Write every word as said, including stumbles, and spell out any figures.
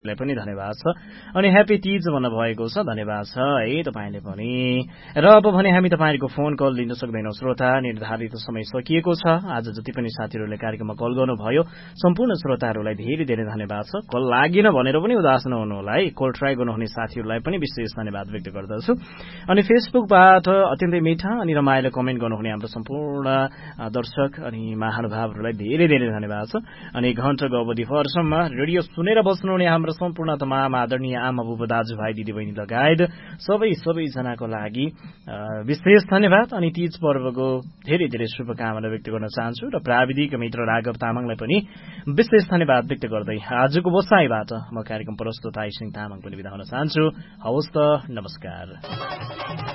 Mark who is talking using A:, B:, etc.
A: लाई पनि धन्यवाद छ अनि ह्यापी तीज भन्नुभएको छ धन्यवाद छ है तपाईले पनि र अब भने हामी तपाईहरुको फोन कल लिन सक्दैनौं श्रोता निर्धारित समय सकिएको छ आज जति पनि साथीहरुले कार्यक्रममा कल गर्नुभयो सम्पूर्ण श्रोताहरुलाई धेरै धेरै धन्यवाद छ कल लागेन भनेर पनि उदास नहुनु होला है कल ट्राई गर्नुहुने साथीहरुलाई पनि विशेष धन्यवाद व्यक्त गर्दछु अनि फेसबुकबाट अत्यन्तै मिठा अनि रमाइलो कमेन्ट गर्नुहुने हाम्रो सम्पूर्ण दर्शक अनि महानुभावहरुलाई धेरै धेरै धन्यवाद छ अनि घण्टाको अवधि भरसम्म रेडियो सुनेर बस्नुहुने हाम्रो सम्पूर्ण तमाम आदरणीय आमा बुबा दाजुभाइ दिदीबहिनी लगायत सबै सबै जनाको लागि विशेष धन्यवाद अनि तीज पर्वको धेरै धेरै शुभकामना व्यक्त गर्न चाहन्छु र प्राविधिक मित्र राघव तामाङलाई पनि विशेष धन्यवाद व्यक्त गर्दै आजको बसाइबाट म कार्यक्रम प्रस्तुता आइसिङ तामाङ पनि बिदा हुन चाहन्छु हवस् त नमस्कार